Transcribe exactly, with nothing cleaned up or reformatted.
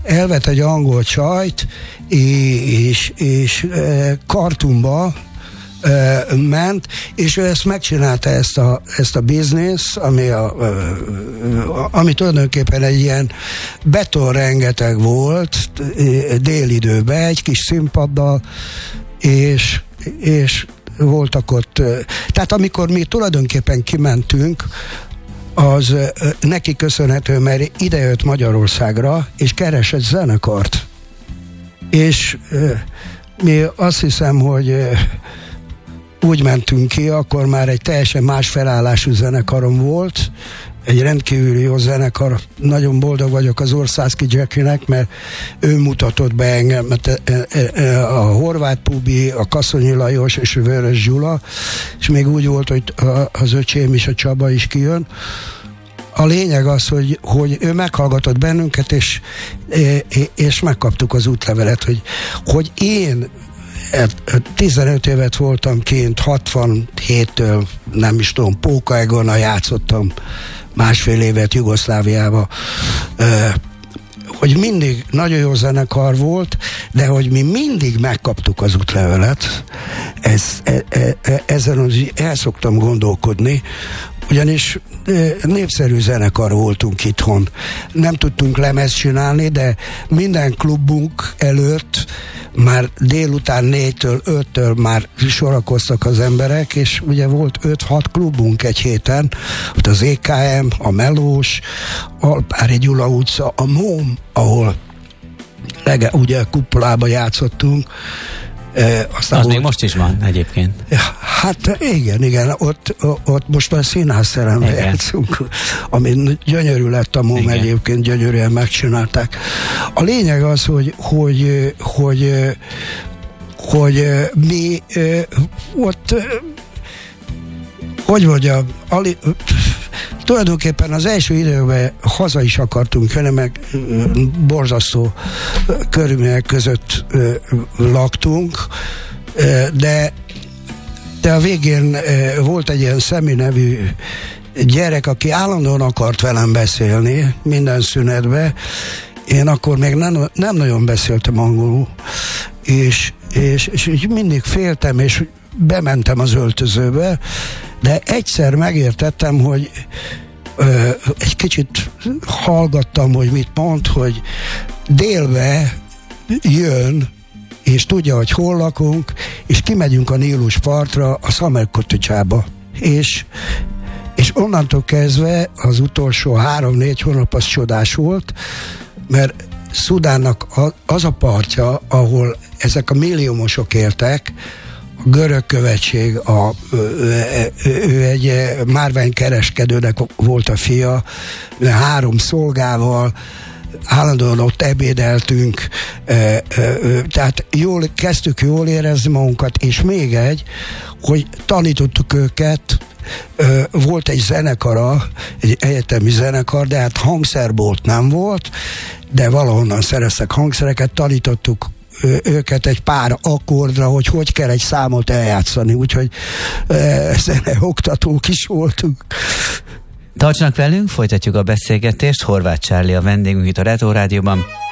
elvett egy angol csajt, és, és Kartumba ment, és ő ezt megcsinálta, ezt a, ezt a biznisz, ami, a, ami tulajdonképpen egy ilyen beton rengeteg volt délidőben, egy kis színpaddal, és, és voltak ott, tehát amikor mi tulajdonképpen kimentünk, az neki köszönhető, mert idejött Magyarországra, és keresett zenekart. És mi azt hiszem, hogy úgy mentünk ki, akkor már egy teljesen más felállású zenekarom volt, egy rendkívül jó zenekar, nagyon boldog vagyok az Orszászki Jackinek, mert ő mutatott be engem, mert a Horváth Pubi, a Kaszonyi Lajos és a Vörös Gyula, és még úgy volt, hogy az öcsém is, a Csaba is kijön. A lényeg az, hogy, hogy ő meghallgatott bennünket, és, és megkaptuk az útlevelet, hogy, hogy én tizenöt évet voltam kint, hatvanhéttől, nem is tudom, Póka Egona játszottam másfél évet Jugoszláviába, hogy mindig nagyon jó zenekar volt, de hogy mi mindig megkaptuk az útlevelet, ez, e, e, ezen az, el szoktam gondolkodni, ugyanis népszerű zenekar voltunk itthon. Nem tudtunk lemezt csinálni, de minden klubunk előtt már délután négytől öttől már sorakoztak az emberek, és ugye volt öt-hat klubunk egy héten, ott az é ká em, a Melós, Alpári Gyula utca, a MOM, ahol lege, ugye kupolába játszottunk. E, aztán az volt, még most is van egyébként. Hát igen, igen, ott, ott most már színházteremben játszunk, ami gyönyörű lett a MOM, egyébként gyönyörűen megcsinálták. A lényeg az, hogy hogy, hogy, hogy mi ott, hogy mondjam, ali, tulajdonképpen az első időben haza is akartunk jönni, meg borzasztó körülmények között laktunk, de de a végén volt egy ilyen Szemi nevű gyerek, aki állandóan akart velem beszélni minden szünetben. Én akkor még nem, nem nagyon beszéltem angolul, és, és, és mindig féltem, és bementem az öltözőbe, de egyszer megértettem, hogy ö, egy kicsit hallgattam, hogy mit mond, hogy délbe jön, és tudja, hogy hol lakunk, és kimegyünk a Nílus partra, a Szamerkoticsába. És, és onnantól kezdve az utolsó három-négy hónap az csodás volt, mert Szudánnak az a partja, ahol ezek a milliómosok éltek, a görög követség, a, ő, ő egy márványkereskedőnek volt a fia, három szolgával, állandóan ott ebédeltünk, tehát jól, kezdtük jól érezni magunkat, és még egy, hogy tanítottuk őket, volt egy zenekara, egy egyetemi zenekar, de hát hangszerbolt nem volt, de valahonnan szereztek hangszereket, tanítottuk őket egy pár akkordra, hogy hogy kell egy számot eljátszani, úgyhogy zeneoktatók is voltunk. Tartsanak velünk, folytatjuk a beszélgetést. Horváth Charlie a vendégünk itt a Retro Rádióban.